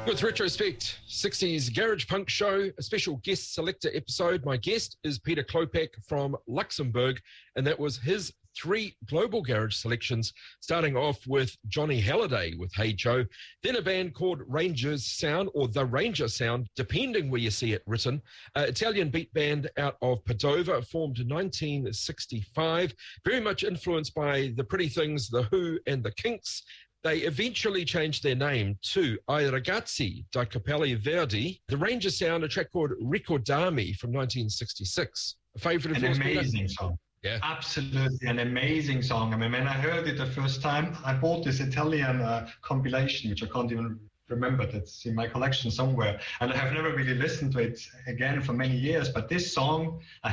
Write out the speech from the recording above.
With Retrospect, 60s Garage Punk Show, a special guest selector episode. My guest is Peter Klopak from Luxembourg, and that was his 3 global garage selections, starting off with Johnny Halliday with Hey Joe, then a band called Rangers Sound, or The Ranger Sound, depending where you see it written, Italian beat band out of Padova, formed in 1965, very much influenced by the Pretty Things, The Who and The Kinks. They eventually changed their name to I Ragazzi da Capelli Verdi. The Ranger Sound, a track called Ricordami from 1966. A favorite of yours? An amazing song. Yeah. Absolutely an amazing song. I mean, when I heard it the first time, I bought this Italian compilation, which I can't even remember. That's in my collection somewhere. And I have never really listened to it again for many years. But this song, I